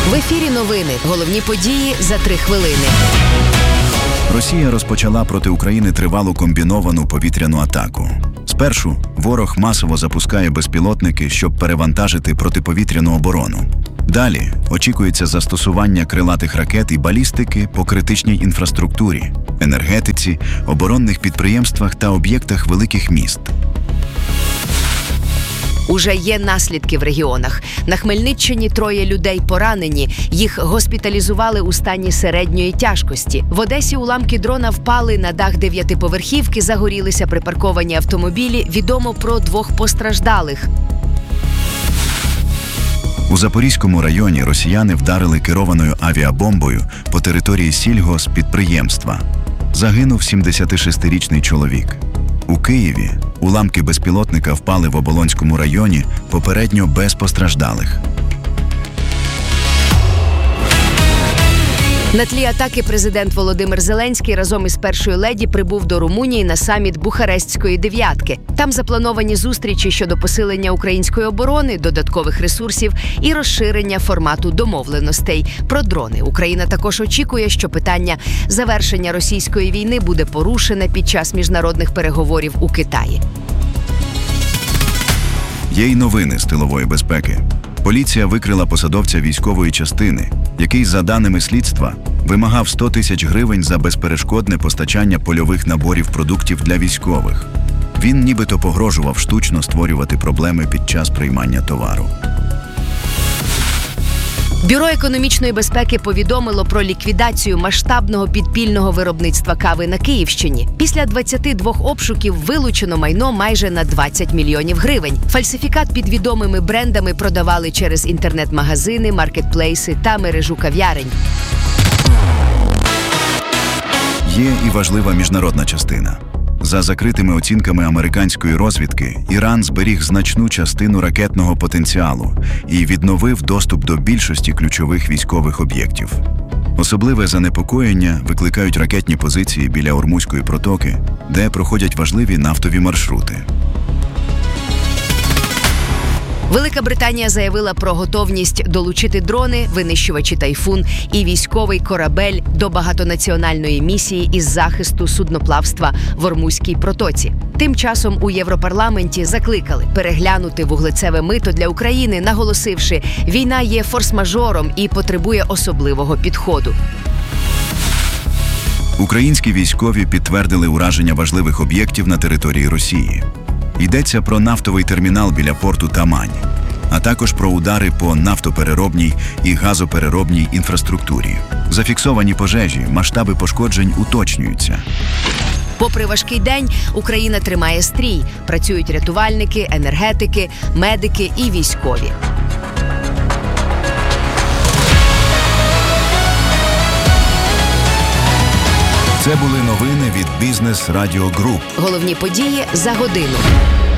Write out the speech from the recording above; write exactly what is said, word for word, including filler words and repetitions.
В ефірі новини. Головні події за три хвилини. Росія розпочала проти України тривалу комбіновану повітряну атаку. Спершу ворог масово запускає безпілотники, щоб перевантажити протиповітряну оборону. Далі очікується застосування крилатих ракет і балістики по критичній інфраструктурі, енергетиці, оборонних підприємствах та об'єктах великих міст. Уже є наслідки в регіонах. На Хмельниччині троє людей поранені. Їх госпіталізували у стані середньої тяжкості. В Одесі уламки дрона впали на дах дев'ятиповерхівки, загорілися припарковані автомобілі. Відомо про двох постраждалих. У Запорізькому районі росіяни вдарили керованою авіабомбою по території сільгосппідприємства. Загинув сімдесятишестирічний чоловік. У Києві уламки безпілотника впали в Оболонському районі, попередньо без постраждалих. На тлі атаки президент Володимир Зеленський разом із першою леді прибув до Румунії на саміт Бухарестської дев'ятки. Там заплановані зустрічі щодо посилення української оборони, додаткових ресурсів і розширення формату домовленостей про дрони. Україна також очікує, що питання завершення російської війни буде порушене під час міжнародних переговорів у Китаї. Є й новини з тилової безпеки. Поліція викрила посадовця військової частини, який, за даними слідства, вимагав сто тисяч гривень за безперешкодне постачання польових наборів продуктів для військових. Він нібито погрожував штучно створювати проблеми під час приймання товару. Бюро економічної безпеки повідомило про ліквідацію масштабного підпільного виробництва кави на Київщині. Після двадцяти двох обшуків вилучено майно майже на двадцять мільйонів гривень. Фальсифікат під відомими брендами продавали через інтернет-магазини, маркетплейси та мережу кав'ярень. Є і важлива міжнародна частина. За закритими оцінками американської розвідки, Іран зберіг значну частину ракетного потенціалу і відновив доступ до більшості ключових військових об'єктів. Особливе занепокоєння викликають ракетні позиції біля Ормузької протоки, де проходять важливі нафтові маршрути. Велика Британія заявила про готовність долучити дрони, винищувачі «Тайфун» і військовий корабель до багатонаціональної місії із захисту судноплавства в Ормузькій протоці. Тим часом у Європарламенті закликали переглянути вуглецеве мито для України, наголосивши, війна є форс-мажором і потребує особливого підходу. Українські військові підтвердили ураження важливих об'єктів на території Росії. Йдеться про нафтовий термінал біля порту Тамань, а також про удари по нафтопереробній і газопереробній інфраструктурі. Зафіксовані пожежі, масштаби пошкоджень уточнюються. Попри важкий день, Україна тримає стрій. Працюють рятувальники, енергетики, медики і військові. Це були новини від Бізнес Радіо Груп. Головні події за годину.